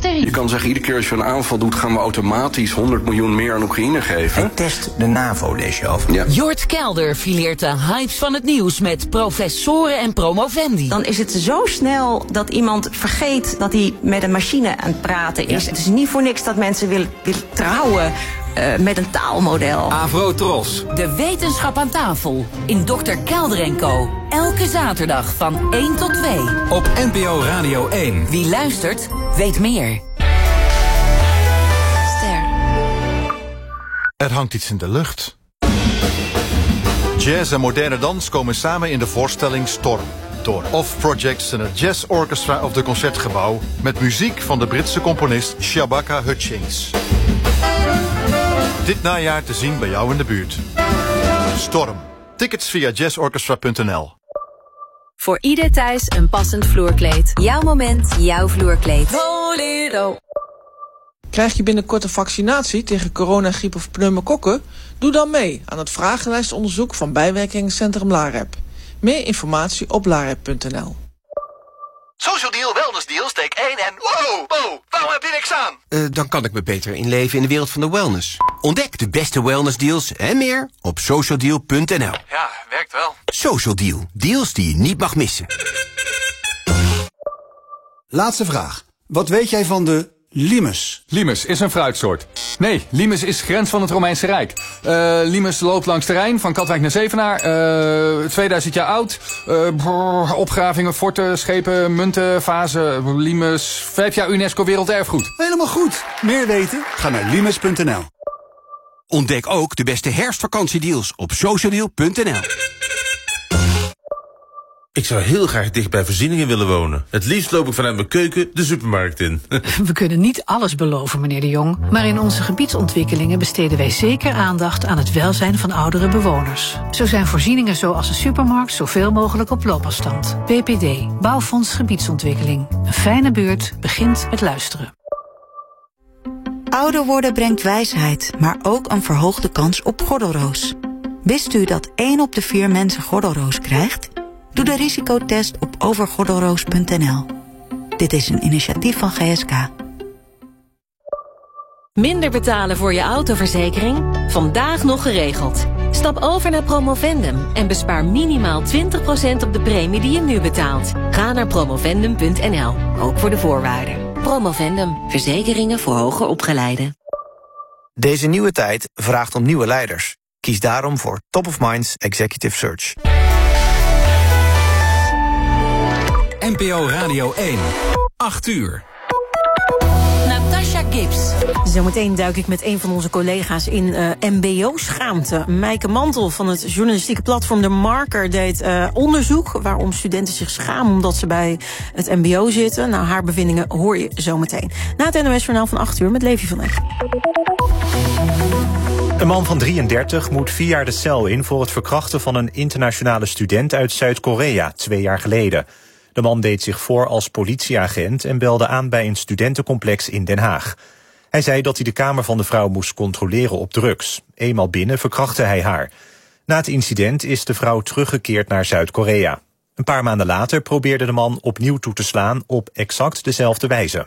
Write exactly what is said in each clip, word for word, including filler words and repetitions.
hysterisch. Je kan zeggen, iedere keer als je een aanval doet, gaan we automatisch honderd miljoen meer aan Oekraïne geven. En test de NAVO, lees je over. Ja. Jort Kelder fileert de hypes van het nieuws met professoren en promovendi. Dan is het zo snel dat iemand vergeet dat hij met een machine aan het praten is. Ja. Het is niet voor niks dat mensen willen, willen trouwen uh, met een taalmodel. Avro Tros. De wetenschap aan tafel in dokter Kelder en Co. Elke zaterdag van één tot twee. Op N P O Radio één. Wie luistert, weet meer. Ster. Er hangt iets in de lucht. Jazz en moderne dans komen samen in de voorstelling Storm. Door Off Projects en het Jazz Orchestra of de Concertgebouw. Met muziek van de Britse componist Shabaka Hutchings. Dit najaar te zien bij jou in de buurt. Storm. Tickets via jazzorchestra punt n l. Voor ieder thuis een passend vloerkleed. Jouw moment, jouw vloerkleed. Bolero. Krijg je binnenkort een vaccinatie tegen corona, griep of pneumokokken? Doe dan mee aan het vragenlijstonderzoek van bijwerkingencentrum LAREP. Meer informatie op larep punt n l. Social Deal, Wellness Deal, steek één en... Wow, wow, waarom heb je niks aan? Uh, dan kan ik me beter inleven in de wereld van de wellness. Ontdek de beste wellness deals en meer op social deal punt n l. Ja, werkt wel. Social Deal, deals die je niet mag missen. Laatste vraag. Wat weet jij van de limes? Limes is een fruitsoort. Nee, limes is grens van het Romeinse Rijk. Uh, limes loopt langs de Rijn, van Katwijk naar Zevenaar. Uh, tweeduizend jaar oud. Uh, brrr, opgravingen, forten, schepen, munten, vazen. Limes, vijf jaar UNESCO Werelderfgoed. Helemaal goed. Meer weten? Ga naar limes punt n l. Ontdek ook de beste herfstvakantiedeals op social deal punt n l. Ik zou heel graag dicht bij voorzieningen willen wonen. Het liefst loop ik vanuit mijn keuken de supermarkt in. We kunnen niet alles beloven, meneer de Jong. Maar in onze gebiedsontwikkelingen besteden wij zeker aandacht aan het welzijn van oudere bewoners. Zo zijn voorzieningen zoals een supermarkt zoveel mogelijk op loopafstand. B P D, Bouwfonds Gebiedsontwikkeling. Een fijne buurt begint met luisteren. Ouder worden brengt wijsheid, maar ook een verhoogde kans op gordelroos. Wist u dat één op de vier mensen gordelroos krijgt? Doe de risicotest op overgordelroos punt n l. Dit is een initiatief van G S K. Minder betalen voor je autoverzekering? Vandaag nog geregeld. Stap over naar Promovendum en bespaar minimaal twintig procent op de premie die je nu betaalt. Ga naar promovendum punt n l, ook voor de voorwaarden. Promovendum, verzekeringen voor hoger opgeleiden. Deze nieuwe tijd vraagt om nieuwe leiders. Kies daarom voor Top of Minds Executive Search. N P O Radio één. acht uur. Natasha Gibbs. Zometeen duik ik met een van onze collega's in uh, M B O-schaamte. Meike Mantel van het journalistieke platform De Marker deed uh, onderzoek waarom studenten zich schamen omdat ze bij het M B O zitten. Nou, haar bevindingen hoor je zometeen. Na het N O S-journaal van acht uur met Levi van Eck. Een man van drieëndertig moet vier jaar de cel in voor het verkrachten van een internationale student uit Zuid-Korea twee jaar geleden. De man deed zich voor als politieagent en belde aan bij een studentencomplex in Den Haag. Hij zei dat hij de kamer van de vrouw moest controleren op drugs. Eenmaal binnen verkrachtte hij haar. Na het incident is de vrouw teruggekeerd naar Zuid-Korea. Een paar maanden later probeerde de man opnieuw toe te slaan op exact dezelfde wijze.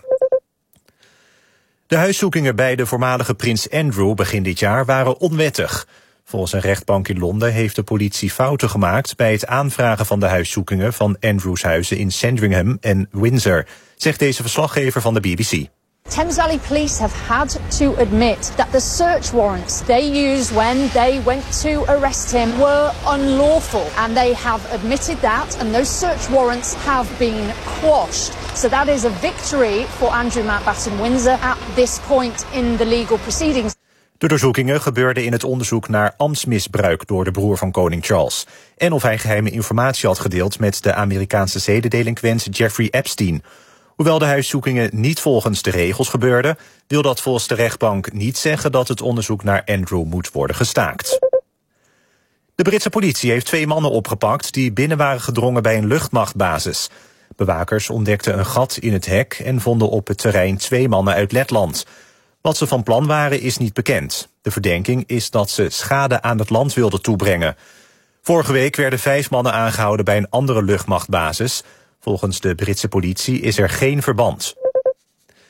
De huiszoekingen bij de voormalige prins Andrew begin dit jaar waren onwettig. Volgens een rechtbank in Londen heeft de politie fouten gemaakt bij het aanvragen van de huiszoekingen van Andrews huizen in Sandringham en Windsor, zegt deze verslaggever van de B B C. Thames Valley Police have had to admit that the search warrants they used when they went to arrest him were unlawful. And they have admitted that, and those search warrants have been quashed. So that is a victory for Andrew Mountbatten Windsor at this point in the legal proceedings. De doorzoekingen gebeurden in het onderzoek naar ambtsmisbruik door de broer van koning Charles. En of hij geheime informatie had gedeeld met de Amerikaanse zedendelinquent Jeffrey Epstein. Hoewel de huiszoekingen niet volgens de regels gebeurden, wil dat volgens de rechtbank niet zeggen dat het onderzoek naar Andrew moet worden gestaakt. De Britse politie heeft twee mannen opgepakt die binnen waren gedrongen bij een luchtmachtbasis. Bewakers ontdekten een gat in het hek en vonden op het terrein twee mannen uit Letland. Wat ze van plan waren is niet bekend. De verdenking is dat ze schade aan het land wilden toebrengen. Vorige week werden vijf mannen aangehouden bij een andere luchtmachtbasis. Volgens de Britse politie is er geen verband.